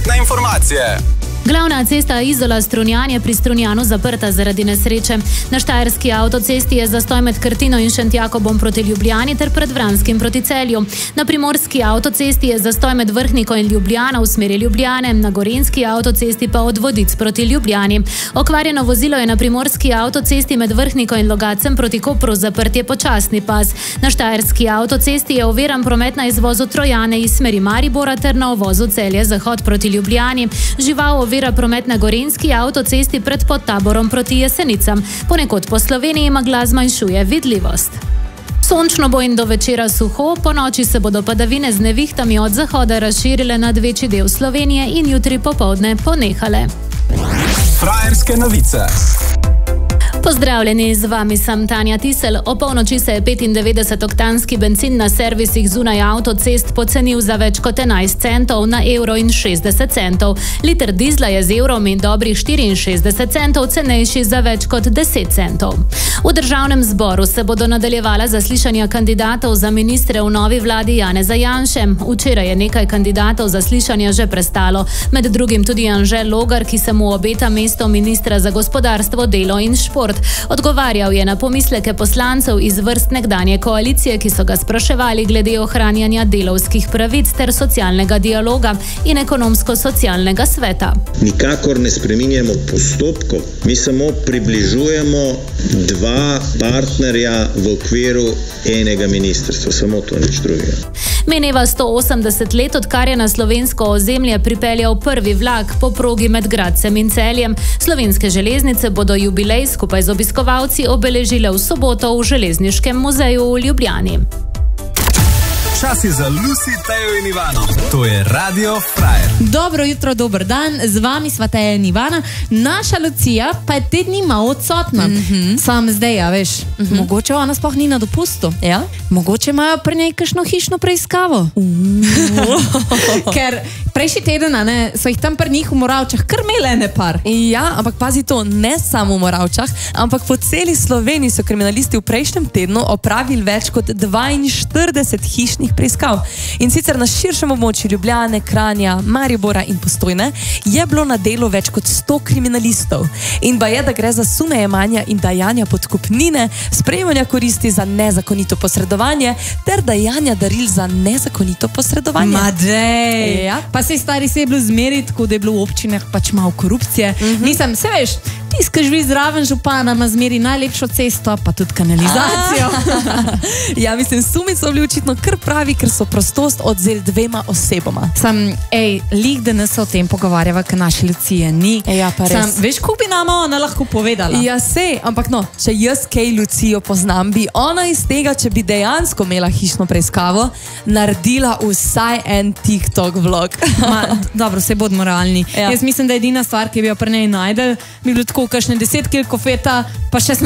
prometne informacije. Glavna cesta Izola-Strunjan je pri Strunjanu zaprta zaradi nesreče. Na štajerski avtocesti je zastoj med Krtino in Šentjakobom proti Ljubljani ter pred Vranskim proti Celju. Na primorski avtocesti je zastoj med Vrhniko in Ljubljano v smeri Ljubljane, na gorenjski avtocesti pa od Vodic proti Ljubljani. Okvarjeno vozilo je na primorski avtocesti med Vrhniko in Logacem proti Kopru, zaprt je počasni pas. Na štajerski avtocesti je oviran promet na izvozu Trojane iz smeri Maribora ter na uvozu Celje-Zahod proti Ljubljani. Žival ovira promet na gorenjski avtocesti pred Podtaborom proti Jesenicam. Ponekod po Sloveniji megla zmanjšuje vidljivost. Sončno bo in do večera suho, po noči se bodo padavine z nevihtami od zahoda razširile nad večji del Slovenije in jutri popoldne ponehale. Frajerske novice. Pozdravljeni, z vami sem Tanja Tisel. O polnoči se je 95-oktanski bencin na servisih zunaj avtocest pocenil za več kot 11 centov na €60. Liter dizla je z evrom in dobrih 64 centov cenejši za več kot 10 centov. V državnem zboru se bodo nadaljevala zaslišanja kandidatov za ministre v novi vladi Janeza Janše. Včeraj je nekaj kandidatov zaslišanja že prestalo, med drugim tudi Anže Logar, ki se mu obeta mesto ministra za gospodarstvo, delo in šport. Odgovarjal je na pomisleke poslancev iz vrst nekdanje koalicije, ki so ga spraševali glede ohranjanja delavskih pravic ter socialnega dialoga in ekonomsko-socialnega sveta. Nikakor ne spreminjamo postopkov, mi samo približujemo dva partnerja v okviru enega ministrstva, samo to, nič drugega. Meneva 180 let, odkar je na slovensko ozemlje pripeljal prvi vlak po progi med Gradcem in Celjem. Slovenske železnice bodo jubilej skupaj z obiskovalci obeležile v soboto v Železniškem muzeju v Ljubljani. Čas je za Lucy, Tejo in Ivano. To je Radio Frajer. Dobro jutro, dober dan, z vami sva Teja in Ivana. Naša Lucija pa je te dni malo odsotna. Sam zdaj, ja, veš, mogoče ona sploh ni na dopustu. Ja? Mogoče imajo pri njej kakšno hišno preiskavo. Ker prejšnji teden, ne, so jih tam pri njih v Moravčah kar imele ene par. Ja, ampak pazi to, ne samo v Moravčah, ampak po celi Sloveniji so kriminalisti v prejšnjem tednu opravili več kot 42 hišnih preiskav. In sicer na širšem območju Ljubljane, Kranja, Maribora in Postojne je bilo na delu več kot 100 kriminalistov. In ba je, da gre za sume jemanja in dajanja podkupnine, sprejemanja koristi za nezakonito posredovanje ter dajanja daril za nezakonito posredovanje. Madej! Ja. Pa se stari se je bilo zmeriti, tako da je bilo v občinah pač malo korupcije. Mislim, se veš, ti, ki živi zraven župana, ima zmeri najlepšo cesto, pa tudi kanalizacijo. Ja, mislim, sumi so bili očitno kar pravi, ker so prostost odzeli dvema osebama. Lik, da ne se o tem pogovarjava, ker naše Lucije ni. Ja, pa res. Veš, kako bi nama ona lahko povedala? Ja, sej, ampak no, če jaz kaj Lucijo poznam, bi ona iz tega, če bi dejansko imela hišno preiskavo, naredila vsaj en TikTok vlog. Dobro, se bodimo realni. Ja. Jaz mislim, da edina stvar, ki bi jo pri njej najdel, bi bilo tako kakšne 10 kil kofeta, pa 16